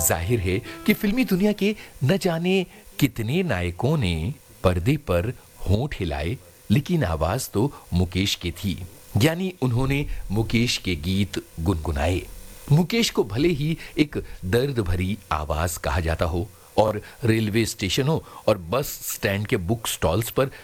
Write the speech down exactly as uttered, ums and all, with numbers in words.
जाहिर है कि फिल्मी दुनिया के न जाने कितने नायकों ने पर्दे पर होंठ हिलाए, लेकिन आवाज तो मुकेश की थी। यानी उन्होंने मुकेश के गीत गुनगुनाए। मुकेश को भले ही एक दर्द भरी आवाज कहा जाता हो और रेलवे स्टेशनों और बस स्टैंड के बुक स्टॉल्स पर